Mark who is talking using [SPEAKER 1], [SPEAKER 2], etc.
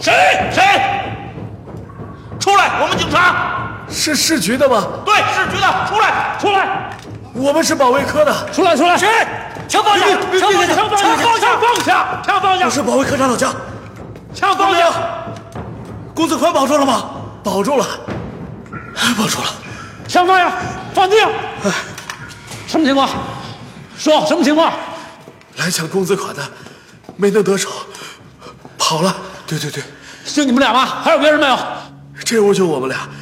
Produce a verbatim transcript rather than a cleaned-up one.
[SPEAKER 1] 谁谁？出来！我们警察
[SPEAKER 2] 是市局的吗？
[SPEAKER 1] 对，市局的，出来！出来！
[SPEAKER 2] 我们是保卫科的，
[SPEAKER 1] 出来！出来！谁？枪放下！枪放下！枪放下！枪放下！枪放下！
[SPEAKER 2] 我是保卫科长老姜。
[SPEAKER 1] 枪放下！
[SPEAKER 2] 公子宽保住了吗？保住了，保住了。
[SPEAKER 1] 枪放下！放地上！什么情况？说什么情况？
[SPEAKER 2] 来抢公子款的，没能得手，跑了。对对对，
[SPEAKER 1] 就你们俩吗？还有别人没有？
[SPEAKER 2] 这屋就我们俩。